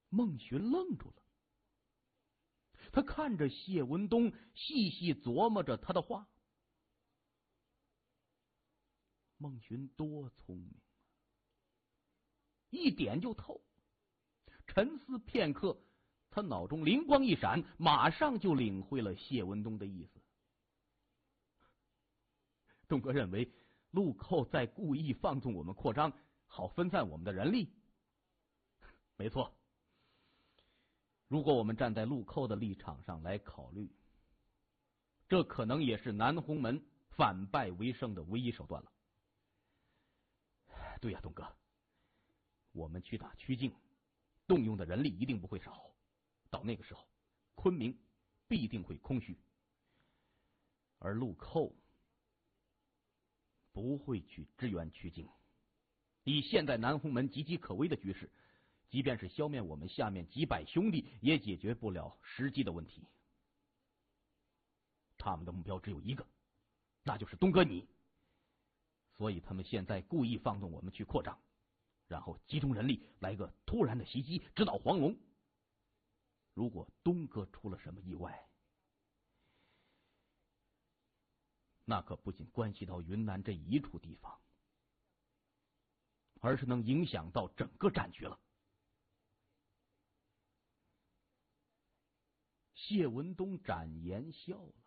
孟寻愣住了，他看着谢文东，细细琢磨着他的话。孟寻多聪明啊，一点就透。沉思片刻，他脑中灵光一闪，马上就领会了谢文东的意思。东哥认为陆寇在故意放纵我们扩张，好分散我们的人力。没错，如果我们站在陆寇的立场上来考虑，这可能也是南洪门反败为胜的唯一手段了。对呀，东哥，我们去打曲靖，动用的人力一定不会少，到那个时候，昆明必定会空虚，而陆寇不会去支援曲靖。以现在南洪门岌岌可危的局势，即便是消灭我们下面几百兄弟，也解决不了实际的问题。他们的目标只有一个，那就是东哥你。所以他们现在故意放纵我们去扩张，然后集中人力来个突然的袭击，直捣黄龙。如果东哥出了什么意外，那可不仅关系到云南这一处地方，而是能影响到整个战局了。谢文东展颜笑了，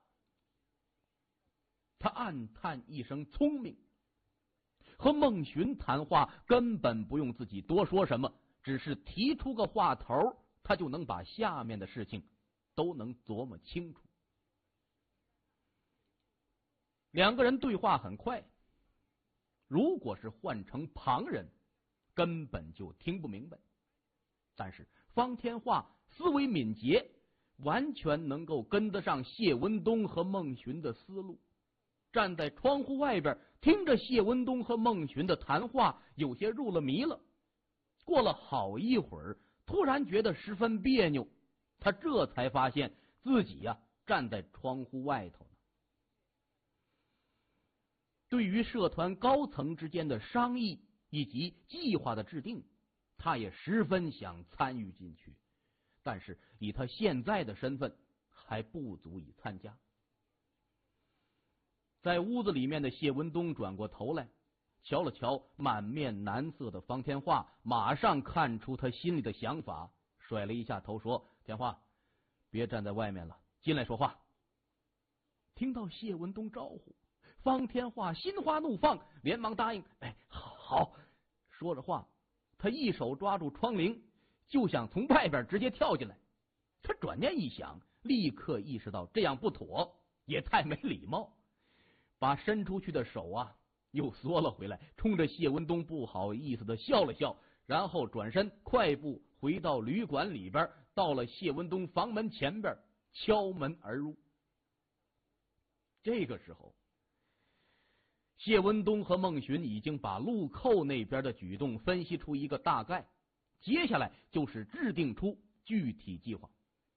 他暗叹一声聪明。和孟寻谈话根本不用自己多说什么，只是提出个话头，他就能把下面的事情都能琢磨清楚。两个人对话很快，如果是换成旁人，根本就听不明白。但是方天化思维敏捷，完全能够跟得上谢文东和孟寻的思路。站在窗户外边，听着谢文东和孟寻的谈话，有些入了迷了。过了好一会儿，突然觉得十分别扭，他这才发现自己站在窗户外头呢。对于社团高层之间的商议以及计划的制定，他也十分想参与进去，但是以他现在的身份还不足以参加。在屋子里面的谢文东转过头来，瞧了瞧满面难色的方天化，马上看出他心里的想法，甩了一下头说：天化，别站在外面了，进来说话。听到谢文东招呼，方天化心花怒放，连忙答应：哎，好。说着话，他一手抓住窗棂，就想从外边直接跳进来。他转念一想，立刻意识到这样不妥，也太没礼貌，把伸出去的手又缩了回来，冲着谢文东不好意思的笑了笑，然后转身快步回到旅馆里边，到了谢文东房门前边，敲门而入。这个时候，谢文东和孟寻已经把陆寇那边的举动分析出一个大概，接下来就是制定出具体计划。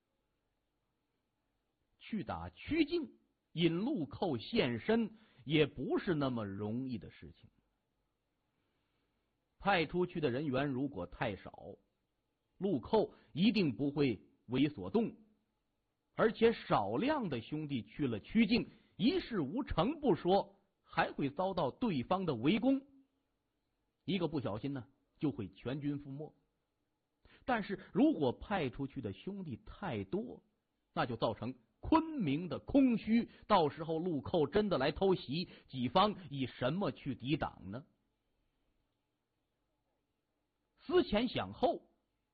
去打曲靖，引陆寇现身也不是那么容易的事情。派出去的人员如果太少，陆寇一定不会为所动，而且少量的兄弟去了曲靖，一事无成不说，还会遭到对方的围攻，一个不小心呢，就会全军覆没。但是如果派出去的兄弟太多，那就造成昆明的空虚，到时候陆寇真的来偷袭，己方以什么去抵挡呢？思前想后，